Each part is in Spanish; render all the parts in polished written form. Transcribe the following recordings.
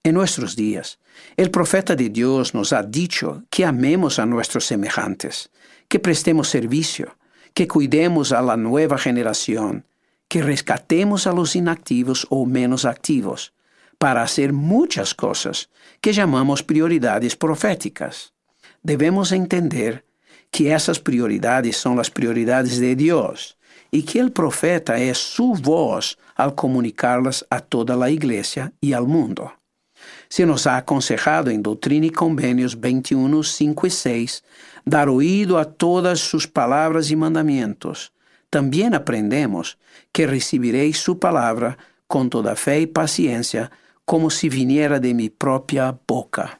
En nuestros días, el profeta de Dios nos ha dicho que amemos a nuestros semejantes, que prestemos servicio, que cuidemos a la nueva generación, que rescatemos a los inactivos o menos activos, para hacer muchas cosas que llamamos prioridades proféticas. Debemos entender que esas prioridades son las prioridades de Dios y que el profeta es su voz al comunicarlas a toda la iglesia y al mundo. Se nos ha aconsejado en Doctrina y Convenios 21, 5 y 6 dar oído a todas sus palabras y mandamientos. También aprendemos que recibiréis su palabra con toda fe y paciencia, como si viniera de mi propia boca.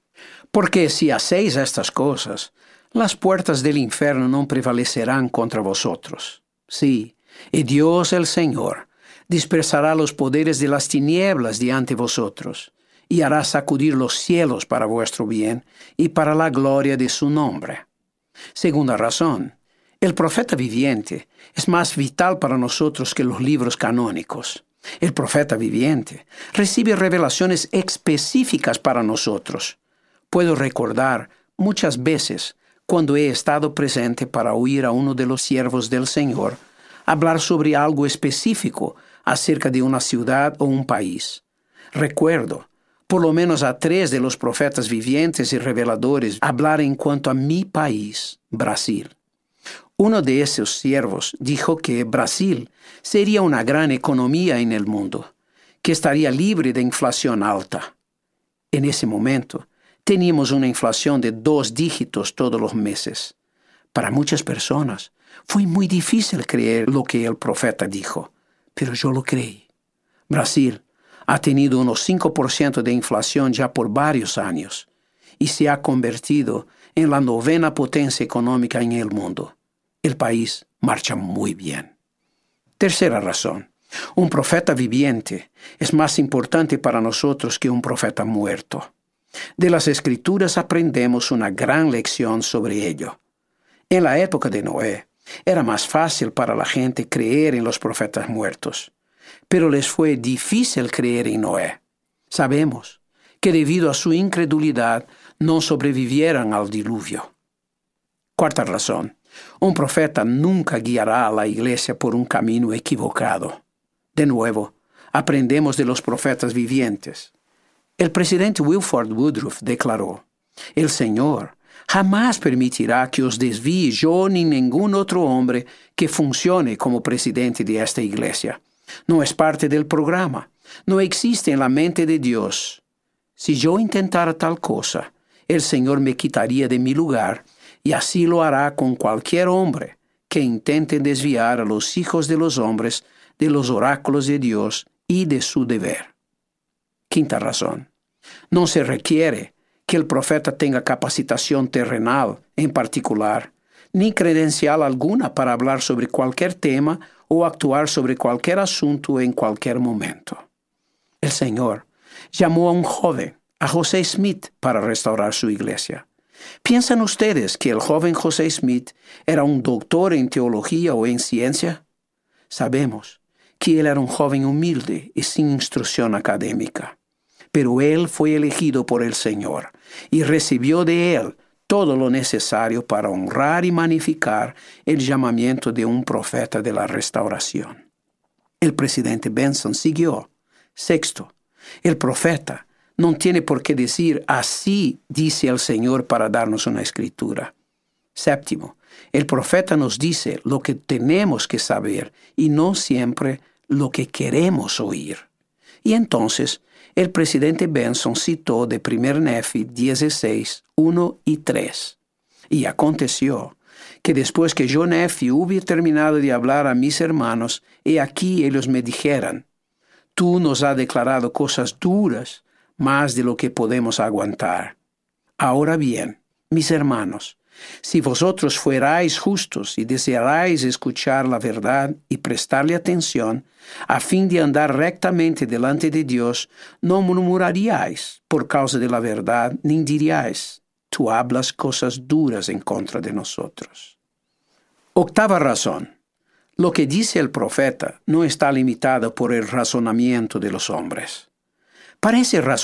Porque si hacéis estas cosas, las puertas del infierno no prevalecerán contra vosotros. Sí, y Dios el Señor dispersará los poderes de las tinieblas de ante vosotros, y hará sacudir los cielos para vuestro bien y para la gloria de su nombre. Segunda razón, el profeta viviente es más vital para nosotros que los libros canónicos. El profeta viviente recibe revelaciones específicas para nosotros. Puedo recordar muchas veces cuando he estado presente para oír a uno de los siervos del Señor hablar sobre algo específico acerca de una ciudad o un país. Recuerdo por lo menos a 3 de los profetas vivientes y reveladores hablar en cuanto a mi país, Brasil. Uno de esos siervos dijo que Brasil sería una gran economía en el mundo, que estaría libre de inflación alta. En ese momento, teníamos una inflación de 2 dígitos todos los meses. Para muchas personas, fue muy difícil creer lo que el profeta dijo, pero yo lo creí. Brasil ha tenido unos 5% de inflación ya por varios años y se ha convertido en la 9ª potencia económica en el mundo. El país marcha muy bien. Tercera razón. Un profeta viviente es más importante para nosotros que un profeta muerto. De las Escrituras aprendemos una gran lección sobre ello. En la época de Noé, era más fácil para la gente creer en los profetas muertos, pero les fue difícil creer en Noé. Sabemos que debido a su incredulidad no sobrevivieron al diluvio. Cuarta razón. Un profeta nunca guiará a la iglesia por un camino equivocado. De nuevo, aprendemos de los profetas vivientes. El presidente Wilford Woodruff declaró: «El Señor jamás permitirá que os desvíe yo ni ningún otro hombre que funcione como presidente de esta iglesia. No es parte del programa. No existe en la mente de Dios. Si yo intentara tal cosa, el Señor me quitaría de mi lugar, y así lo hará con cualquier hombre que intente desviar a los hijos de los hombres de los oráculos de Dios y de su deber». Quinta razón. No se requiere que el profeta tenga capacitación terrenal en particular, ni credencial alguna para hablar sobre cualquier tema o actuar sobre cualquier asunto en cualquier momento. El Señor llamó a un joven, a José Smith, para restaurar su iglesia. ¿Piensan ustedes que el joven José Smith era un doctor en teología o en ciencia? Sabemos que él era un joven humilde y sin instrucción académica. Pero él fue elegido por el Señor y recibió de él todo lo necesario para honrar y magnificar el llamamiento de un profeta de la restauración. El presidente Benson siguió. Sexto, el profeta no tiene por qué decir «así dice el Señor» para darnos una escritura. Séptimo, el profeta nos dice lo que tenemos que saber y no siempre lo que queremos oír. Y entonces, el presidente Benson citó de 1 Nefi 16, 1 y 3. Y aconteció que después que yo, Nefi, hube terminado de hablar a mis hermanos, he aquí ellos me dijeran: «Tú nos has declarado cosas duras, más de lo que podemos aguantar. Ahora bien, mis hermanos, si vosotros fuerais justos y desearais escuchar la verdad y prestarle atención, a fin de andar rectamente delante de Dios, no murmuraríais por causa de la verdad, ni diríais: tú hablas cosas duras en contra de nosotros». Octava razón. Lo que dice el profeta no está limitado por el razonamiento de los hombres. Parece